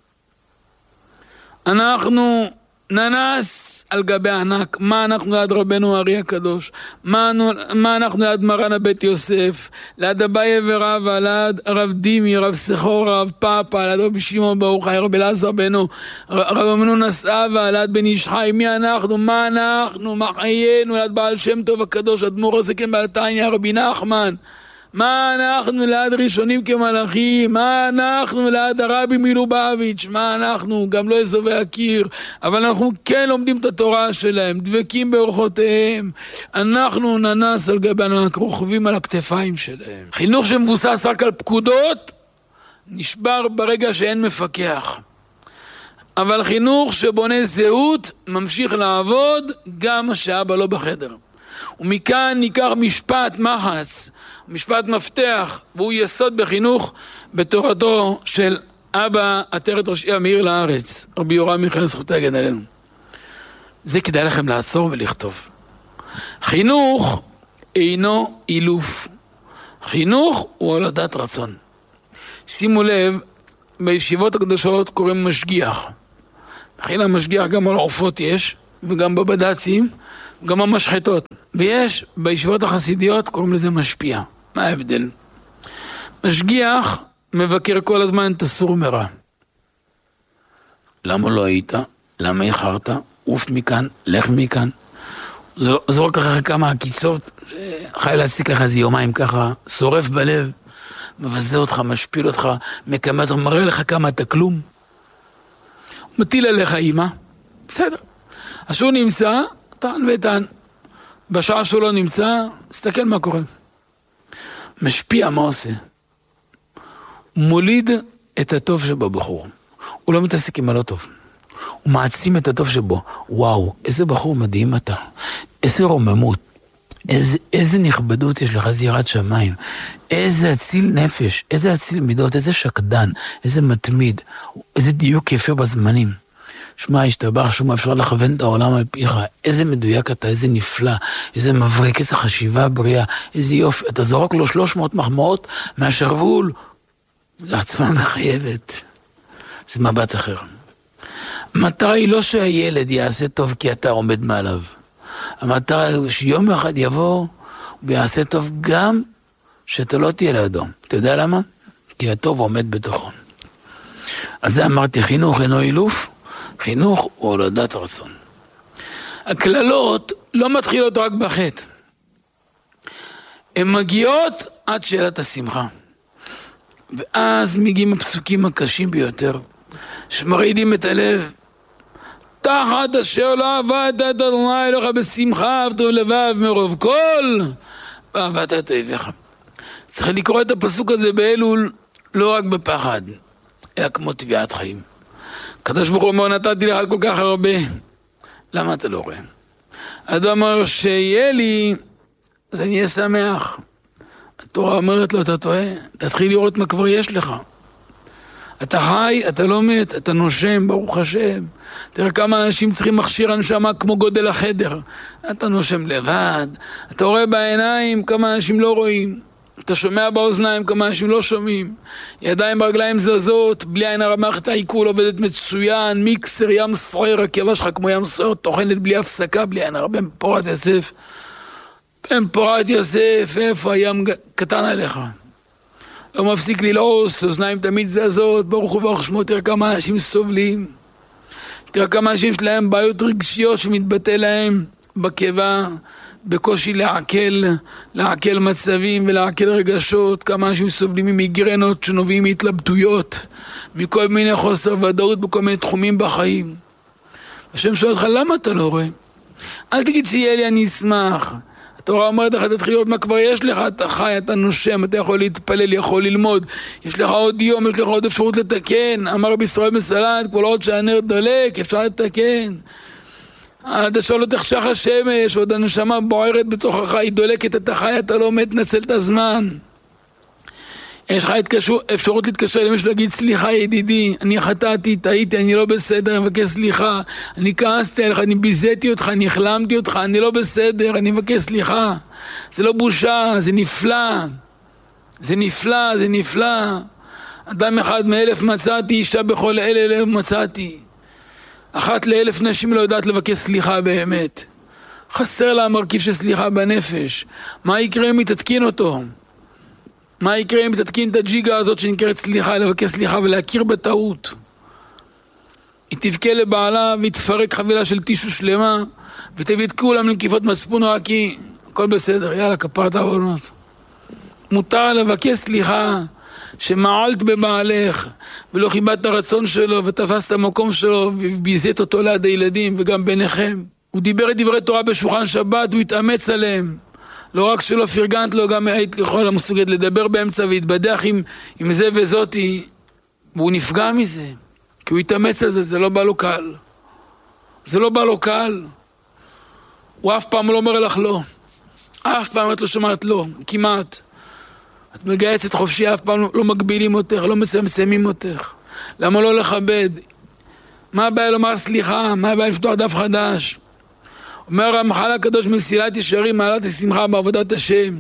אנחנו ננס על גבי ענק. מה אנחנו ליד רבנו הארי הקדוש? מה אנחנו ליד מרן הבית יוסף? ליד אביי ורבא, ליד רב דימי, רב סחור, רב פאפה, ליד רבי שמעון ברוך חי, רבי אלעזר בנו, רב אמנון אסעבה, ליד בן איש חי. מי אנחנו? מה אנחנו? מה חיינו? ליד בעל שם טוב הקדוש, אדמו"ר הזקן בעל תניא, רבי נחמן. מה אנחנו ליד ראשונים כמלאכים? מה אנחנו ליד הרבי מלובביץ'? מה אנחנו? גם לא אזובי הקיר, אבל אנחנו כן לומדים את התורה שלהם, דבקים באורחותיהם. אנחנו ננס על גבי ענק, רוכבים על הכתפיים שלהם. חינוך שמבוסס רק על פקודות נשבר ברגע שאין מפקח. אבל חינוך שבונה זהות ממשיך לעבוד גם שאבא לא בחדר. ומכאן ניקח משפט מחץ, משפט מפתח, והוא יסוד בחינוך בתורתו של אבא עטרת ראשי המאיר לארץ, רבי יורם מיכאל זכותו יגן עלינו. זה כדאי לכם לעצור ולכתוב. חינוך אינו אילוף. חינוך הוא הולדת רצון. שימו לב, בישיבות הקדושות קוראים משגיח. חילה משגיח גם על עופות יש, וגם בבד"צים, גם המשחטות. ויש בישיבות החסידיות, קוראים לזה משפיע. מה ההבדל? משגיח מבקר כל הזמן את הסור מרע. למה לא היית? למה איחרת? עוף מכאן, לך מכאן. זורק לך כמה עקיצות, חי להסיק לך איזה יומיים ככה, שורף בלב, מבזה אותך, משפיל אותך, מקמת אותך, מראה לך כמה אתה כלום. מטיל עליך אימא, בסדר. אז שהוא נמצא, טען וטען. בשעה שהוא לא נמצא, תסתכל מה קורה. משפיע מה עושה? הוא מוליד את הטוב שבבחור. הוא לא מתעסק עם הלא טוב. הוא מעצים את הטוב שבו. וואו, איזה בחור מדהים אתה. איזה רוממות. איזה נכבדות יש לך, איזה יראת שמיים. איזה אציל נפש, איזה אציל מידות, איזה שקדן, איזה מתמיד. איזה דיוק יפה בזמנים. שמע, השתבח, שמה אפשר לכוון את העולם על פיך. איזה מדויק אתה, איזה נפלא, איזה מבריק, איזה חשיבה בריאה, איזה יופי. אתה זורק לו 300 מחמאות מהשרוול. זה עצמה מחייבת. זה מבט אחר. המטרה היא לא שהילד יעשה טוב כי אתה עומד מעליו. המטרה היא שיום אחד יבוא ויעשה טוב גם שאתה לא תהיה לידו. אתה יודע למה? כי הטוב עומד בתוכו. אז זה אמרתי, חינוך אינו אילוף, חינוך הוא הולדת רצון. הכללות לא מתחילות רק בחטא. הן מגיעות עד שאלת השמחה. ואז מגיעים הפסוקים הקשים ביותר, שמרעידים את הלב. תחת אשר לא עבדת את אדוני אלוהיך בשמחה ובטוב לבב מרוב כל ואהבת את אויביך. צריך לקרוא את הפסוק הזה באלול לא רק בפחד, אלא כמו תביעת חיים. הקדוש ברוך הוא אומר, נתתי לך כל כך הרבה, למה אתה לא רואה? אדם אומר שיהיה לי, אז אני אהיה שמח. התורה אומרת לו, אתה טועה, תתחיל לראות מה כבר יש לך. אתה חי, אתה לא מת, אתה נושם, ברוך השם. תראה כמה אנשים צריכים מכשיר הנשמה כמו גודל החדר. אתה נושם לבד, אתה רואה בעיניים כמה אנשים לא רואים. אתה שומע באוזניים כמה אנשים לא שומעים. ידיים ברגליים זזות, בלי עין הרע מערכת העיכול עובדת מצוין, מיקסר ים סוער, הקיבה שלך כמו ים סוער, טוחנת בלי הפסקה, בלי עין הרע, בן פורת יוסף. בן פורת יוסף, איפה הים קטן עליך? לא מפסיק ללעוס, אוזניים תמיד זזות, ברוך הוא ברוך שמו, תראה כמה אנשים סובלים. תראה כמה אנשים שלהם בעיות רגשיות שמתבטא להם בקיבה, בקושי לעכל מצבים ולעכל רגשות, כמה אנשים סובלים ממיגרנות שנובעים מהתלבטויות, מכל מיני חוסר ודאות בכל מיני תחומים בחיים. השם שואל אותך, למה אתה לא רואה? אל תגיד שיהיה לי, אני אשמח. התורה אומרת לך, תתחיל לראות מה כבר יש לך, אתה חי, אתה נושם, אתה יכול להתפלל, יכול ללמוד, יש לך עוד יום, יש לך עוד אפשרות לתקן. אמר רבי ישראל מסלנט, כל עוד שהנר דולק, אפשר לתקן. אתה שואל אותך שח השמש, עוד הנשמה בוערת בתוכך, היא דולקת, אתה חי, אתה לא מת, נצל את הזמן. יש לך אפשרות להתקשר למישהו להגיד, סליחה ידידי, אני חטאתי, טעיתי, אני לא בסדר, אני מבקש סליחה, אני כעסתי עליך, אני ביזיתי אותך, אני החלמתי אותך, אני לא בסדר, אני מבקש סליחה. זה לא בושה, זה נפלא. זה נפלא, זה נפלא. אדם אחד מ1,000 מצאתי, אישה בכל 1,000 מצאתי. 1 ל1,000 נשים לא יודעת לבקש סליחה באמת. חסר לה מרכיב של סליחה בנפש. מה יקרה אם היא תתקין אותו? מה יקרה אם תתקין את הג'יגה הזאת שנקראת סליחה, לבקש סליחה ולהכיר בטעות? היא תבכה לבעלה והיא תפרק חבילה של טישו שלמה ותביא את כולם לנקיפות מצפון רק כי הכל בסדר, יאללה, כפרת העוונות. מותר לבקש סליחה שמעלת בבעלך ולא חיבדת הרצון שלו ותפסת המקום שלו וביזית אותו ליד הילדים וגם ביניכם. הוא דיבר את דברי תורה בשולחן שבת, הוא התאמץ עליהם. לא רק שלא פרגנת לו, גם היית לכל המסוגלת לדבר באמצע והתבדח עם זה וזאתי, והוא נפגע מזה, כי הוא התאמץ על זה, זה לא בא לו קל. זה לא בא לו קל. הוא אף פעם לא אומר לך לא. אף פעם את לא שומעת לא, כמעט. את מגייצת חופשי, אף פעם לא מגבילים אותך, לא מצמצמים אותך. למה לא לכבד? מה הבעיה לומר סליחה? מה הבעיה לפתוח דף חדש? אומר המחל הקדוש, מסילת ישרים מעלת השמחה בעבודת השם.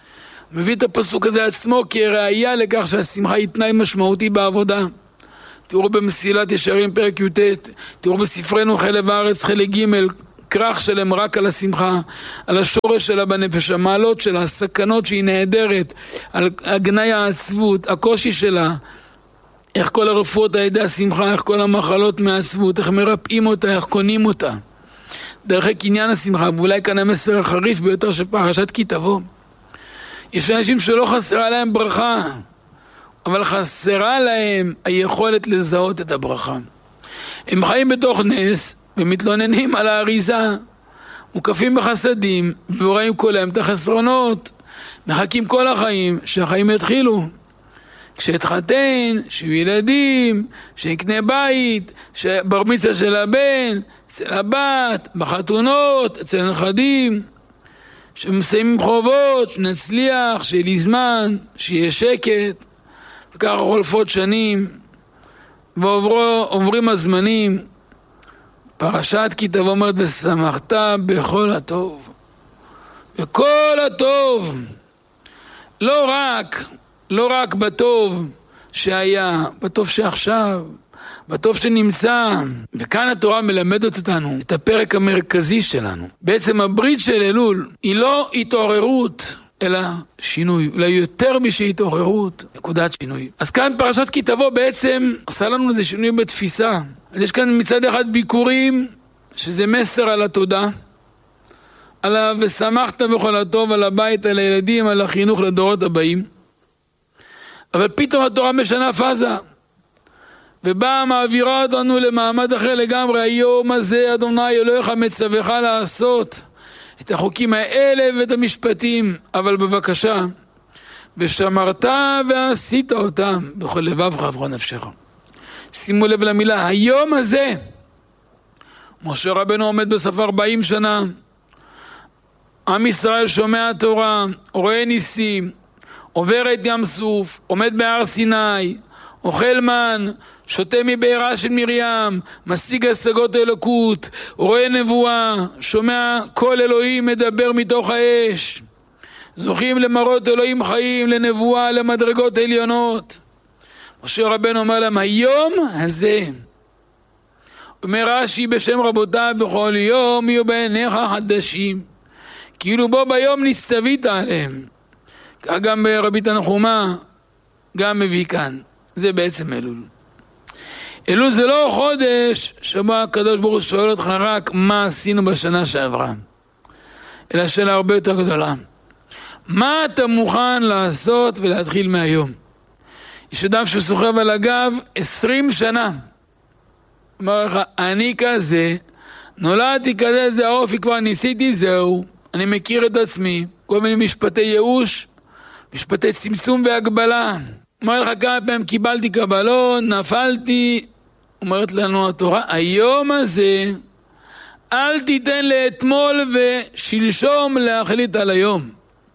מביא את הפסוק הזה עצמו כראיה לכך שהשמחה היא תנאי משמעותי בעבודה. תראו במסילת ישרים פרק י"ט, תראו בספרנו חלב הארץ חלק ג', כרך שלם רק על השמחה, על השורש שלה בנפש, המעלות שלה, הסכנות שהיא נהדרת, על הגנאי העצבות, הקושי שלה, איך כל הרפואות על ידי השמחה, איך כל המחלות מהעצבות, איך מרפאים אותה, איך קונים אותה. דרך עניין השמחה, ואולי כאן המסר החריף ביותר של פרשת כי תבוא. יש אנשים שלא חסרה להם ברכה, אבל חסרה להם היכולת לזהות את הברכה. הם חיים בתוך נס ומתלוננים על האריזה, מוקפים בחסדים ורואים כל להם את החסרונות, מחכים כל החיים שהחיים יתחילו. כשהתחתן, שיהיו ילדים, שיקנה בית, בר מצווה של הבן, אצל הבת, בחתונות, אצל הנכדים, שמסיימים חובות, שנצליח, שיהיה לי זמן, שיהיה שקט. וככה חולפות שנים, ועוברים הזמנים. פרשת כי תבוא אומרת, ושמחת בכל הטוב. וכל הטוב, לא רק בטוב שהיה, בטוב שעכשיו, בטוב שנמצא. וכאן התורה מלמדת אותנו את הפרק המרכזי שלנו. בעצם הברית של אלול היא לא התעוררות, אלא שינוי, אולי יותר משהתעוררות, נקודת שינוי. אז כאן פרשת כי תבוא בעצם עשה לנו איזה שינוי בתפיסה. אז יש כאן מצד אחד ביקורים, שזה מסר על התודה, על ושמחת בכל הטוב, על הבית, על הילדים, על החינוך לדורות הבאים. אבל פתאום התורה משנה פאזה, ובאה מעבירה אותנו למעמד אחר לגמרי. היום הזה אדוני אלוהיך מצווך לעשות את החוקים האלה ואת המשפטים, אבל בבקשה, ושמרת ועשית אותם בכל לבבך ובכל נפשך. שימו לב למילה, היום הזה. משה רבנו עומד בסוף 40 שנה, עם ישראל שומע תורה, רואה ניסים, עובר את ים סוף, עומד בהר סיני, אוכל מן, שותה מבארה של מרים, משיג השגות אלוקות, רואה נבואה, שומע קול אלוהים מדבר מתוך האש. זוכים למראות אלוהים חיים, לנבואה, למדרגות עליונות. משה רבנו אומר להם, היום הזה, אומר רש"י בשם רבותיו, בכל יום יהיו בעיניך חדשים, כאילו בו ביום נצטווית עליהם. כך גם רבי תנחומה גם מביא כאן. זה בעצם אלול. אלול זה לא חודש שבו הקדוש ברוך הוא שואל אותך רק מה עשינו בשנה שעברה, אלא שאלה הרבה יותר גדולה. מה אתה מוכן לעשות ולהתחיל מהיום? יש אדם שסוחב על הגב 20 שנה. אומר לך, אני כזה, נולדתי כזה, זה האופי, כבר ניסיתי, זהו. אני מכיר את עצמי. כל מיני משפטי ייאוש, משפטי צמצום והגבלה. אומר לך כמה פעמים קיבלתי קבלות, נפלתי. אומרת לנו התורה, היום הזה, אל תיתן לאתמול ושלשום להחליט על היום.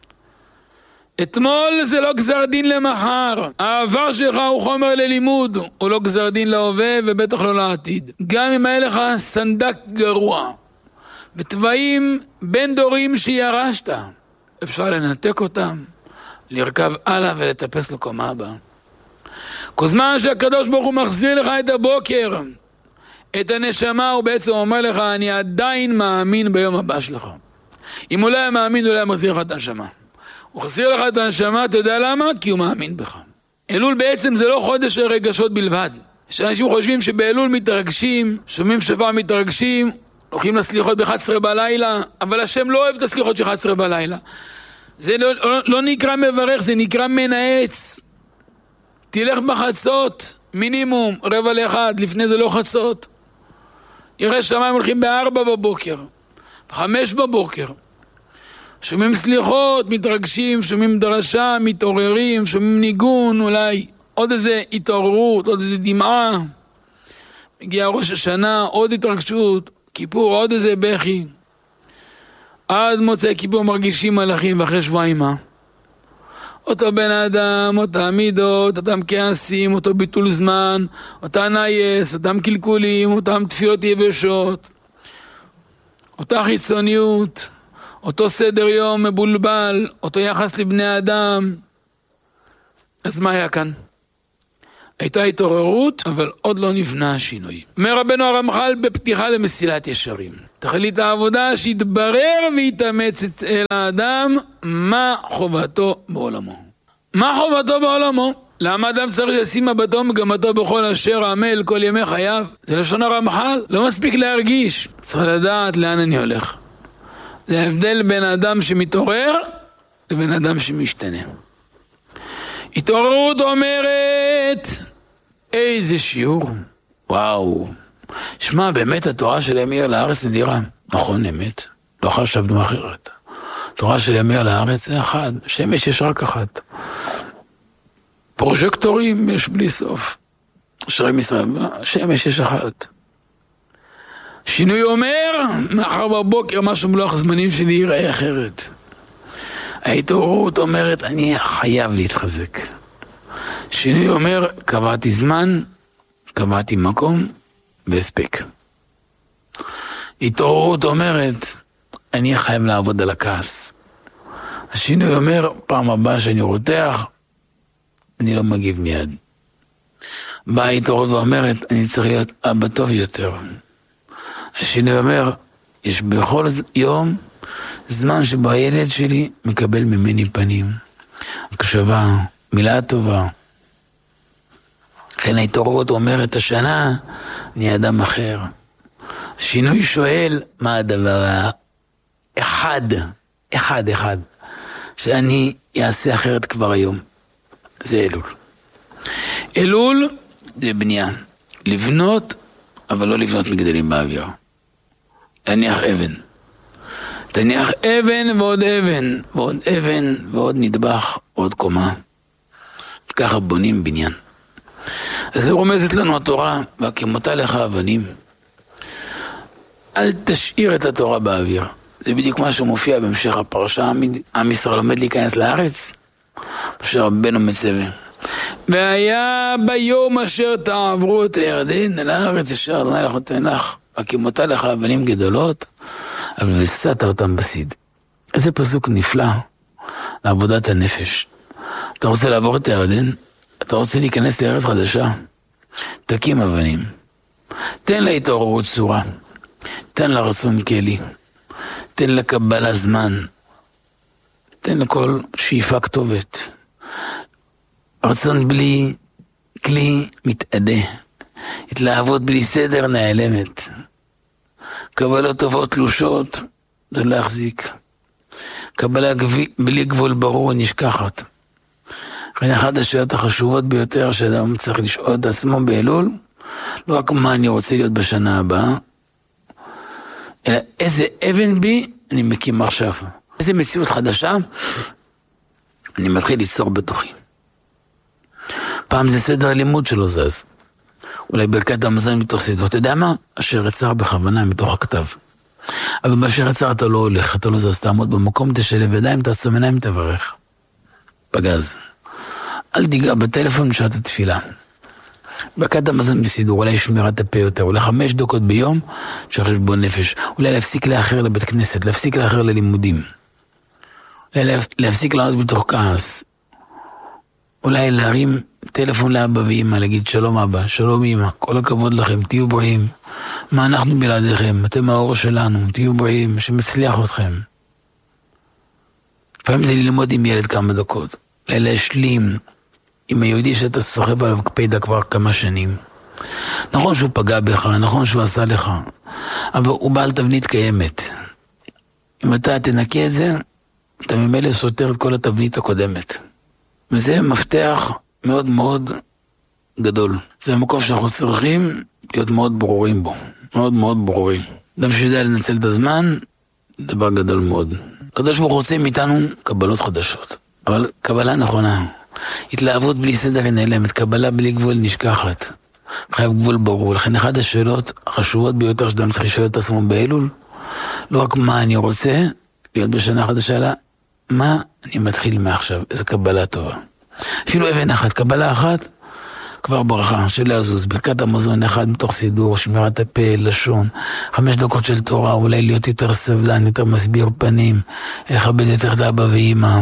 אתמול זה לא גזר דין למחר. העבר שלך הוא חומר ללימוד, הוא לא גזר דין להווה ובטח לא לעתיד. גם אם היה לך סנדק גרוע, בטבעים בין דורים שירשת, אפשר לנתק אותם, לרכב הלאה ולטפס לקומה הבאה. כל זמן שהקדוש ברוך הוא מחזיר לך את הבוקר, את הנשמה, הוא בעצם אומר לך, אני עדיין מאמין ביום הבא שלך. אם הוא לא היה מאמין, הוא לא היה מחזיר לך את הנשמה. הוא מחזיר לך את הנשמה, אתה יודע למה? כי הוא מאמין בך. אלול בעצם זה לא חודש של רגשות בלבד. שאנשים חושבים שבאלול מתרגשים, שומעים שפר מתרגשים, הולכים לסליחות ב-11 בלילה, אבל השם לא אוהב את הסליחות של 11 בלילה. זה לא נקרא מברך, זה נקרא מנעץ. תלך בחצות, מינימום, 12:45, לפני זה לא חצות. ירא שמיים הולכים ב4 בבוקר, 5 בבוקר. שומעים סליחות, מתרגשים, שומעים דרשה, מתעוררים, שומעים ניגון, אולי עוד איזה התעוררות, עוד איזה דמעה. מגיע ראש השנה, עוד התרגשות, כיפור, עוד איזה בכי. עד מוצאי כיפור מרגישים מלאכים, ואחרי שבועיים מה? אותו בן אדם, אותה מידות, אותם כעסים, אותו ביטול זמן, אותה נייס, אותם קלקולים, אותם תפילות יבשות, אותה חיצוניות, אותו סדר יום מבולבל, אותו יחס לבני אדם. אז מה היה כאן? הייתה התעוררות, אבל עוד לא נבנה השינוי. אומר רבנו הרמח"ל בפתיחה למסילת ישרים. תכלית העבודה שיתברר ויתאמץ אל האדם מה חובתו בעולמו. מה חובתו בעולמו? למה אדם צריך לשים מבטו מגמתו בכל אשר עמל כל ימי חייו? זה לשון הרמח"ל. לא מספיק להרגיש. צריך לדעת לאן אני הולך. זה ההבדל בין האדם שמתעורר לבין אדם שמשתנה. התעוררות אומרת, איזה שיעור. וואו. שמע, באמת התורה של ימיר לארץ נדירה. נכון, אמת. לא חשבנו אחרת. התורה של ימיר לארץ זה אחד. שמש יש רק אחת. פרוז'קטורים יש בלי סוף. שרים ישראל, שמש יש אחת. שינוי אומר, מאחר בבוקר משהו מלוח זמנים שלי ייראה אחרת. ההתעוררות אומרת, אני חייב להתחזק. שינוי אומר, קבעתי זמן, קבעתי מקום, והספק. התעוררות אומרת, אני חייב לעבוד על הכעס. השינוי אומר, פעם הבאה שאני רותח, אני לא מגיב מיד. באה התעוררות ואומרת, אני צריך להיות אבא טוב יותר. השינוי אומר, יש בכל יום זמן שבו הילד שלי מקבל ממני פנים. הקשבה, מילה טובה. לכן ההתעוררות אומרת, השנה אני אדם אחר. השינוי שואל, מה הדבר אחד, שאני אעשה אחרת כבר היום. זה אלול. אלול זה בנייה. לבנות, אבל לא לבנות מגדלים באוויר. תניח אבן. תניח אבן ועוד אבן, ועוד אבן ועוד נדבך, ועוד קומה. ככה בונים בניין. אז זה רומזת לנו התורה, והקימותה לך אבנים. אל תשאיר את התורה באוויר. זה בדיוק מה שמופיע בהמשך הפרשה. עם ישראל עומד להיכנס לארץ, אשר רבנו מצווה. והיה ביום אשר תעברו את הירדן אל הארץ אשר אדוני לך נותן לך, והקימותה לך אבנים גדולות, אבל וסעת אותם בסיד. איזה פסוק נפלא לעבודת הנפש. אתה רוצה לעבור את הירדן? אתה רוצה להיכנס לארץ חדשה? תקים אבנים. תן לה התעוררות צורה. תן לה רצון כלי. תן לה קבלה זמן. תן לכל שאיפה כתובת. רצון בלי כלי מתאדה. התלהבות בלי סדר נעלמת. קבלות טובות תלושות זה לא יחזיק. קבלה בלי גבול ברור נשכחת. לכן אחת השאלות החשובות ביותר שאדם צריך לשאול את עצמו באלול, לא רק מה אני רוצה להיות בשנה הבאה, אלא איזה אבן בי אני מקים עכשיו. איזה מציאות חדשה אני מתחיל ליצור בתוכי. פעם זה סדר הלימוד שלו זז. אולי ברכת המזון מתוך סידור. אתה יודע מה? אשר יצר בכוונה מתוך הכתב. אבל באשר יצר אתה לא הולך, אתה לא זז, תעמוד במקום, תשלב ידיים, תעצום עיניים, תברך. פגז. אל תיגע בטלפון בשעת התפילה. ברכת המזון בסידור, אולי שמירת הפה יותר, אולי 5 דקות ביום של חשבון נפש. אולי להפסיק לאחר לבית כנסת, להפסיק לאחר ללימודים. אולי להפסיק לענות בתוך כעס. אולי להרים טלפון לאבא ואמא, להגיד שלום אבא, שלום אמא, כל הכבוד לכם, תהיו בריאים. מה אנחנו בלעדיכם? אתם האור שלנו, תהיו בריאים, שמצליח אתכם. לפעמים זה ללמוד עם ילד כמה דקות, להשלים עם היהודי שאתה סוחב עליו קפידה כבר כמה שנים. נכון שהוא פגע בך, נכון שהוא עשה לך, אבל הוא בעל תבנית קיימת. אם אתה תנקה את זה, אתה ממילא סותר את כל התבנית הקודמת. וזה מפתח מאוד מאוד גדול. זה המקום שאנחנו צריכים להיות מאוד ברורים בו. מאוד מאוד ברורים. אדם שיודע לנצל את הזמן, דבר גדול מאוד. הקדוש ברוך הוא רוצה מאיתנו קבלות חדשות. אבל קבלה נכונה. התלהבות בלי סדר היא נעלמת. קבלה בלי גבול נשכחת. חייב גבול ברור. לכן אחת השאלות החשובות ביותר שאדם צריך לשאול את עצמו באלול, לא רק מה אני רוצה להיות בשנה חדשה, אלא מה אני מתחיל מעכשיו, איזו קבלה טובה. אפילו אבן אחת, קבלה אחת, כבר ברכה, של להזוז, ברכת המזון אחד מתוך סידור, שמירת הפה, לשון, 5 דקות של תורה, אולי להיות יותר סבלן, יותר מסביר פנים, לכבד יותר את אבא ואמא,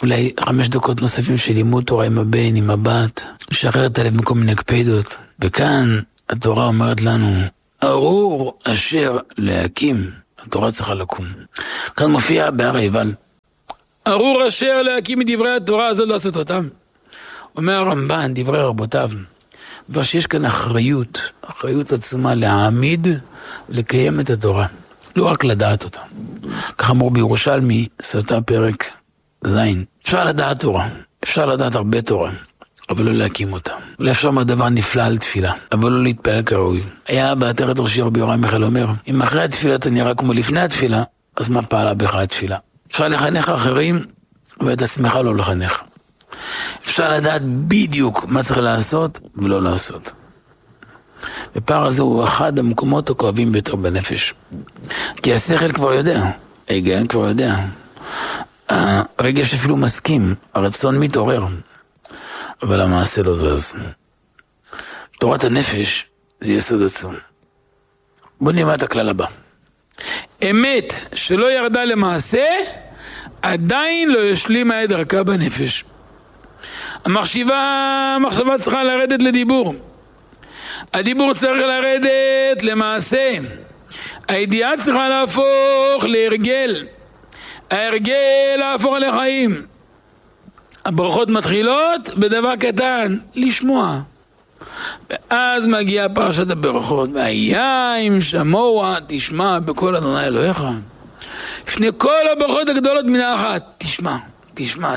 אולי 5 דקות נוספים של לימוד תורה עם הבן, עם הבת, לשחרר את הלב מכל מיני קפידות. וכאן התורה אומרת לנו, ארור אשר להקים, התורה צריכה לקום. כאן מופיע בהר עיבל, ארור אשר להקים מדברי התורה הזאת לעשות אותם. אומר הרמב"ן, דברי רבותיו, כבר שיש כאן אחריות עצומה להעמיד ולקיים את התורה, לא רק לדעת אותה. כך אמרו בירושלמי, סוטה פרק זין. אפשר לדעת תורה, אפשר לדעת הרבה תורה, אבל לא להקים אותה. אולי אפשר לומר דבר נפלא על תפילה, אבל לא להתפלל כראוי. היה בעטרת ראשי רבי יורם מיכאל אומר, אם אחרי התפילה אתה נראה כמו לפני התפילה, אז מה פעלה בך התפילה? אפשר לחנך אחרים, ואת עצמך לא לחנך. אפשר לדעת בדיוק מה צריך לעשות ולא לעשות. הפער הזה הוא אחד המקומות הכואבים ביותר בנפש. כי השכל כבר יודע, ההיגיון כבר יודע. הרגש אפילו מסכים, הרצון מתעורר, אבל המעשה לא זז. תורת הנפש זה יסוד עצום. בוא נלמד את הכלל הבא. אמת שלא ירדה למעשה, עדיין לא השלימה את דרכה בנפש. המחשבה צריכה לרדת לדיבור. הדיבור צריך לרדת למעשה. הידיעה צריכה להפוך להרגל. ההרגל להפוך לחיים. הברכות מתחילות בדבר קטן, לשמוע. ואז מגיעה פרשת הברכות. והיה אם שמוע תשמע בקול אדוני אלוהיך. לפני כל הברכות הגדולות מילה אחת, תשמע.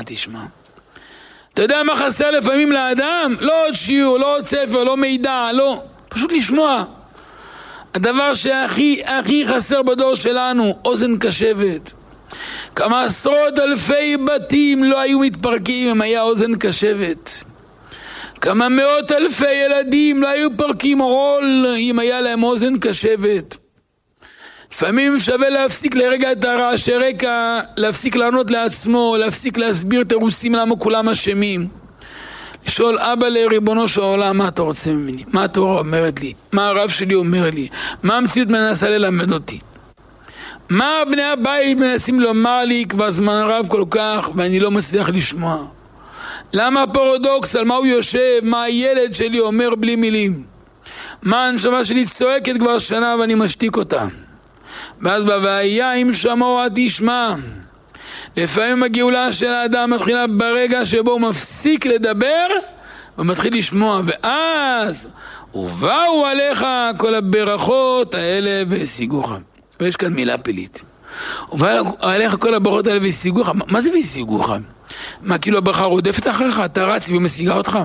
אתה יודע מה חסר לפעמים לאדם? לא עוד שיעור, לא עוד ספר, לא מידע, לא. פשוט לשמוע. הדבר שהכי חסר בדור שלנו, אוזן קשבת. כמה עשרות אלפי בתים לא היו מתפרקים אם היה אוזן קשבת. כמה מאות אלפי ילדים לא היו פרקים עול אם היה להם אוזן קשבת. לפעמים שווה להפסיק לרגע את הרעשי רקע, להפסיק לענות לעצמו, להפסיק להסביר תירוצים למה כולם אשמים. לשאול, אבא לריבונו של העולם, מה אתה רוצה ממני? מה התורה אומרת לי? מה הרב שלי אומר לי? מה המציאות מנסה ללמד אותי? מה בני הבית מנסים לומר לי כבר זמן רב כל כך ואני לא מצליח לשמוע? למה הפרדוקס? על מה הוא יושב? מה הילד שלי אומר בלי מילים? מה הנשמה שלי צועקת כבר שנה ואני משתיק אותה? ואז בבעיה אם שמוע תשמע. לפעמים הגאולה של האדם מתחילה ברגע שבו הוא מפסיק לדבר ומתחיל לשמוע, ואז ובאו עליך כל הברכות האלה והשיגוך. ויש כאן מילה פלילית. ובאו עליך כל הברכות האלה והשיגוך. מה זה והשיגוך? מה, כאילו הברכה רודפת אחריך? אתה רץ ומשיגה אותך?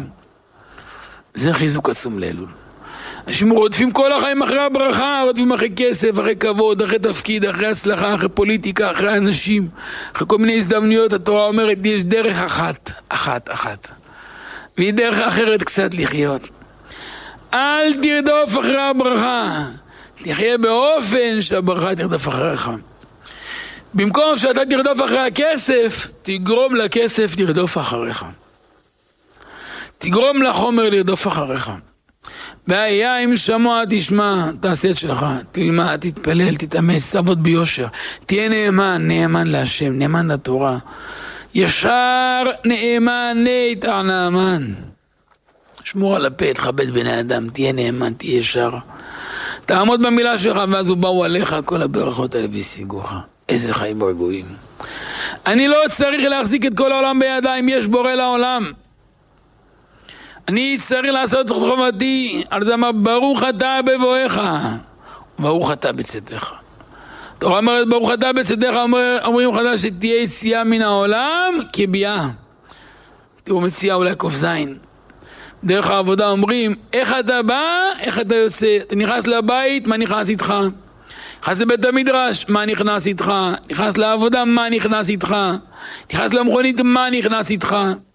זה חיזוק עצום לאלול. אנשים רודפים כל החיים אחרי הברכה, רודפים אחרי כסף, אחרי כבוד, אחרי תפקיד, אחרי הצלחה, אחרי פוליטיקה, אחרי אנשים, אחרי כל מיני הזדמנויות. התורה אומרת, יש דרך אחת. והיא דרך אחרת קצת לחיות. אל תרדוף אחרי הברכה, תחיה באופן שהברכה תרדוף אחריך. במקום שאתה תרדוף אחרי הכסף, תגרום לכסף לרדוף אחריך. תגרום לחומר לרדוף אחריך. והיה אם שמוע תשמע, תעשה את שלך, תלמד, תתפלל, תתאמץ, תעבוד ביושר, תהיה נאמן להשם, נאמן לתורה, ישר נאמן נתע נאמן. שמור על הפה, תכבד בני אדם, תהיה נאמן, תהיה ישר, תעמוד במילה שלך, ואז באו עליך כל הברכות האלה והשיגוך. איזה חיים רגועים. אני לא צריך להחזיק את כל העולם בידיים, יש בורא לעולם. אני צריך לעשות את חובתי, על זה מה ברוך אתה בבואך, ברוך אתה בצאתך. תורה אומרת ברוך אתה בצאתך, אומרים חדש שתהיה יציאה מן העולם כביאה. תראו מציאה אולי קוף זין. דרך העבודה אומרים, איך אתה בא, איך אתה יוצא. אתה נכנס לבית, מה נכנס איתך? נכנס לבית המדרש, מה נכנס איתך? נכנס לעבודה, מה נכנס איתך? נכנס למכונית, מה נכנס איתך?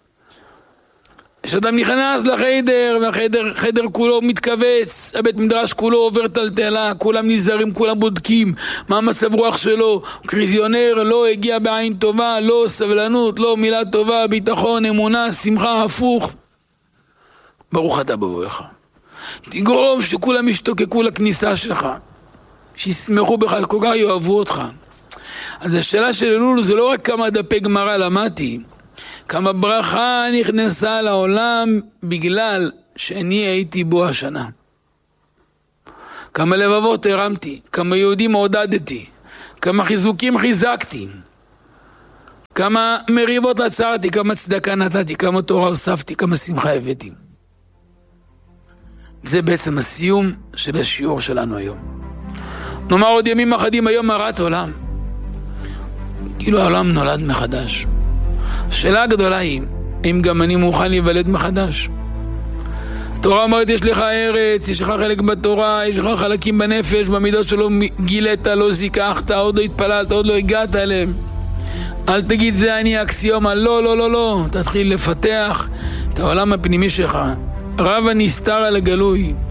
כשאדם נכנס לחדר, והחדר כולו מתכווץ, הבית מדרש כולו עובר טלטלה, כולם נזהרים, כולם בודקים מה המצב רוח שלו, קריזיונר, לא הגיע בעין טובה, לא סבלנות, לא מילה טובה, ביטחון, אמונה, שמחה, הפוך. ברוך אתה בבואך. תגרום שכולם ישתוקקו לכניסה שלך, שישמחו בך, כל כך יאהבו אותך. אז השאלה של אלול זה לא רק כמה דפי גמרא למדתי, כמה ברכה נכנסה לעולם בגלל שאני הייתי בו השנה. כמה לבבות הרמתי, כמה יהודים עודדתי, כמה חיזוקים חיזקתי, כמה מריבות עצרתי, כמה צדקה נתתי, כמה תורה הוספתי, כמה שמחה הבאתי. זה בעצם הסיום של השיעור שלנו היום. נאמר עוד ימים אחדים, היום הרת עולם. כאילו העולם נולד מחדש. השאלה הגדולה היא, אם גם אני מוכן להיוולד מחדש? התורה אומרת, יש לך ארץ, יש לך חלק בתורה, יש לך חלקים בנפש, במידות שלא גילית, לא זיקחת, עוד לא התפללת, עוד לא הגעת אליהם. אל תגיד זה אני אקסיומה, לא, לא, לא, לא. תתחיל לפתח את העולם הפנימי שלך. רב הנסתר על הגלוי.